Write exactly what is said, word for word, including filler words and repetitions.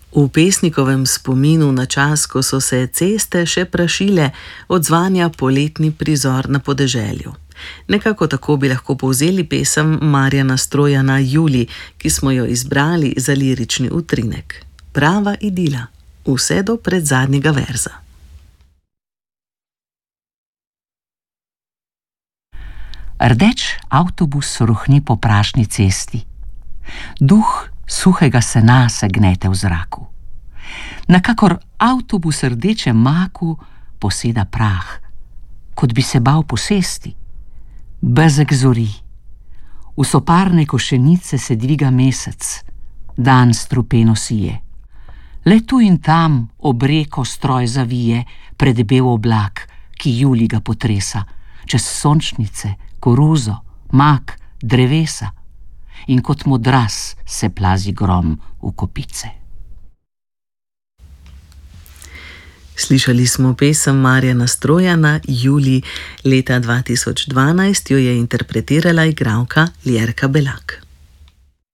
V pesnikovem spominu na čas, ko so se ceste še prašile, odzvanja poletni prizor na podeželju. Nekako tako bi lahko povzeli pesem Marjana Strojana Julij, ki smo jo izbrali za lirični utrinek. Prava idila, vse do predzadnjega verza. Rdeč avtobus rohni po prašni cesti. Duh suhega sena se gnete v zraku. Nakakor avtobus rdečem maku poseda prah, kot bi se bal posesti. Bezeg zori. V soparne košenice se dviga mesec, dan strupeno sije. Le tu in tam ob reko stroj zavije pred bel oblak, ki julij ga potresa, čez sončnice, koruzo, mak, drevesa, in kot modras se plazi grom v kopice. Slišali smo pesem Marjana Strojana Julij. Leta dva tisoč dvanajst jo je interpretirala igralka Ljerka Belak.